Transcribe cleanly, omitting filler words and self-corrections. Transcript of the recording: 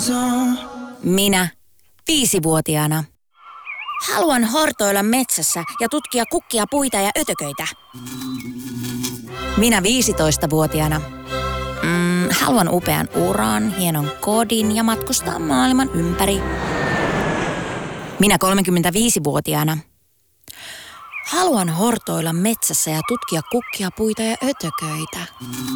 Minä, 5-vuotiaana. Haluan hortoilla metsässä ja tutkia kukkia, puita ja ötököitä. Minä 15-vuotiaana. Haluan upean uran, hienon kodin ja matkustaa maailman ympäri. Minä 35-vuotiaana. Haluan hortoilla metsässä ja tutkia kukkia, puita ja ötököitä.